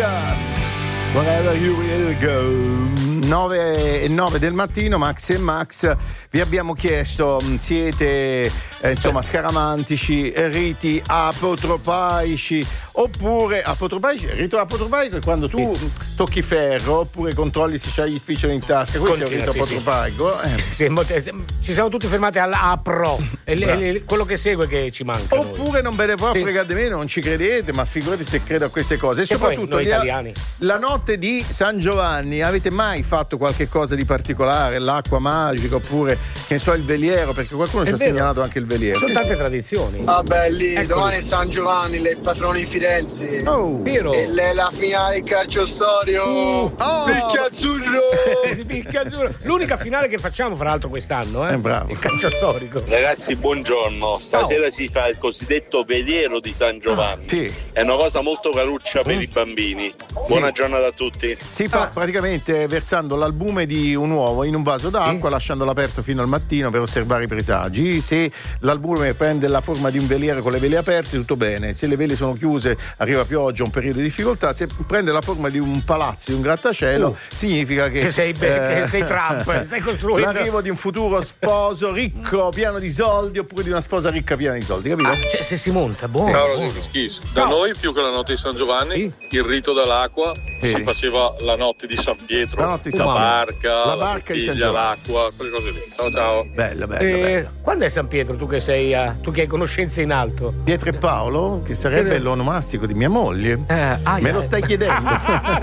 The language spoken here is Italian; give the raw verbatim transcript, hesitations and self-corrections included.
Wherever you will go. nove e nove del mattino, Max e Max, vi abbiamo chiesto, siete eh, insomma scaramantici, riti apotropaici, oppure apotropaici, rito apotropaico è quando tu sì. tocchi ferro, oppure controlli se c'hai gli spiccioli in tasca, questo Continua, è il rito sì, apotropaico. Sì. Eh. Ci siamo tutti fermati all'apro, è l- quello che segue che ci manca. Oppure noi. Non ve ne può fregare di me, non ci credete, ma figurati se credo a queste cose. E, e soprattutto noi italiani. La notte di San Giovanni, avete mai fatto qualche cosa di particolare? L'acqua magica, oppure che ne so, il veliero, perché qualcuno è ci vero. ha segnalato anche il veliero. Sono sì. tante tradizioni. Vabbè, lì Eccoli. domani è San Giovanni, le patroni di Firenze. Oh, vero. E le, la finale del calcio storico. Uh, oh, Picchia azzurro. Picchia azzurro. L'unica finale che facciamo, fra l'altro, quest'anno, eh? eh bravo. Il calcio storico. Ragazzi, buongiorno. Stasera oh. si fa il cosiddetto veliero di San Giovanni. Ah, sì. È una cosa molto caruccia per mm. i bambini. Buona sì. giornata a tutti. Si fa ah. praticamente versando l'albume di un uovo in un vaso d'acqua, sì. lasciandolo aperto fino al mattino per osservare i presagi. Se l'albume prende la forma di un veliero con le vele aperte, tutto bene. Se le vele sono chiuse, arriva pioggia, un periodo di difficoltà. Se prende la forma di un palazzo, di un grattacielo, uh. significa che, che sei, be- eh, che sei Trump, stai costruendo l'arrivo di un futuro sposo ricco, pieno di soldi, oppure di una sposa ricca piena di soldi, capito? Ah, cioè, se si monta, buono. Ciao Rosicchis, da Ciao. noi più che la notte di San Giovanni, sì. il rito dell'acqua sì. si faceva la notte di San Pietro, la, notte di la San barca, la, la barca bottiglia, di San l'acqua, quelle cose lì. Ciao ciao. Bello, bello, eh, bello. Quando è San Pietro, tu che sei uh, tu che hai conoscenze in alto? Pietro e Paolo, che sarebbe eh, l'onomastico di mia moglie. Eh, ah, Me lo stai chiedendo?